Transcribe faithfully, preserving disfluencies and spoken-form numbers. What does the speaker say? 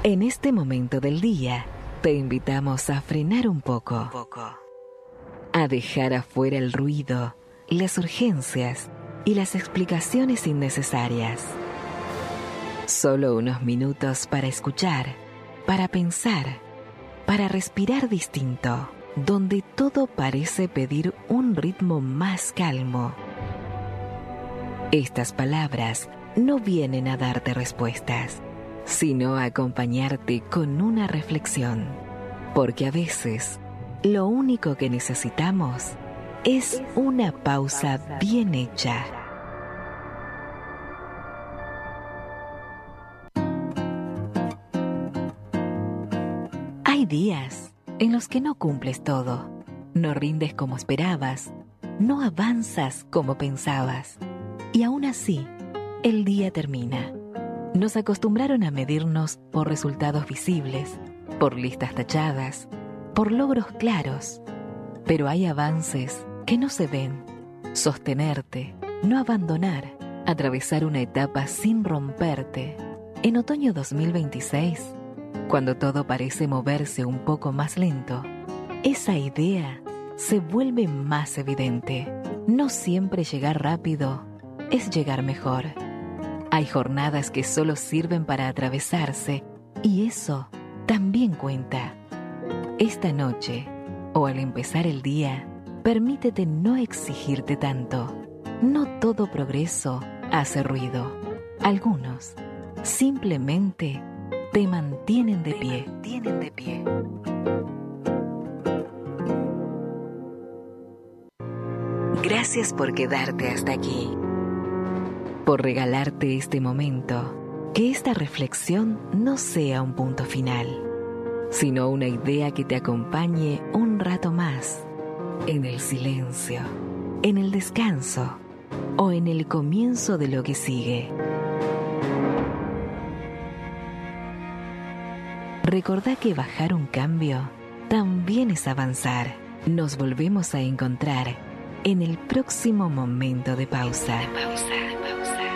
En este momento del día, te invitamos a frenar un poco, a dejar afuera el ruido, las urgencias y las explicaciones innecesarias. Solo unos minutos para escuchar, para pensar, para respirar distinto, donde todo parece pedir un ritmo más calmo. Estas palabras no vienen a darte respuestas, sino a acompañarte con una reflexión, porque a veces lo único que necesitamos es una pausa bien hecha. Hay días en los que no cumples todo, no rindes como esperabas, no avanzas como pensabas, y aún así, el día termina. Nos acostumbraron a medirnos por resultados visibles, por listas tachadas, por logros claros, pero hay avances que no se ven. Sostenerte, no abandonar, atravesar una etapa sin romperte. En otoño dos mil veintiséis, cuando todo parece moverse un poco más lento, esa idea se vuelve más evidente. No siempre llegar rápido es llegar mejor. Hay jornadas que solo sirven para atravesarse, y eso también cuenta. Esta noche, o al empezar el día, permítete no exigirte tanto. No todo progreso hace ruido. Algunos simplemente te mantienen de pie. Tienen de pie. Gracias por quedarte hasta aquí, por regalarte este momento. Que esta reflexión no sea un punto final, sino una idea que te acompañe un rato más, en el silencio, en el descanso o en el comienzo de lo que sigue. Recordá que bajar un cambio también es avanzar. Nos volvemos a encontrar en el próximo momento de pausa. De pausa, de pausa.